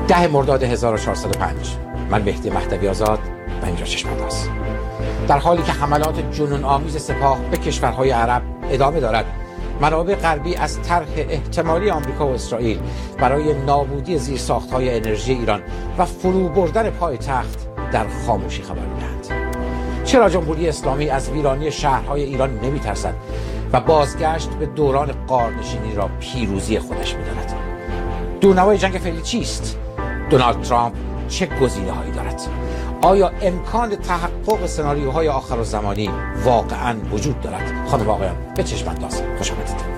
10 مرداد 1405 من مهدی مهدوی آزاد و اینجا چشم‌انداز. در حالی که حملات جنون آمیز سپاه به کشورهای عرب ادامه دارد، منابع غربی از طرح احتمالی آمریکا و اسرائیل برای نابودی زیرساخت‌های انرژی ایران و فرو بردن پایتخت در خاموشی خبر می‌دهند. چرا جمهوری اسلامی از ویرانی شهرهای ایران نمی‌ترسد و بازگشت به دوران غارنشینی را پیروزی خودش می‌داند؟ دونوای جنگ فعلی چیست؟ دونالد ترامپ چه گزینه‌هایی دارد؟ آیا امکان تحقق سناریوهای آخرالزمانی واقعاً وجود دارد؟ خانم و آقایان، به چشم انداز خوش آمدید.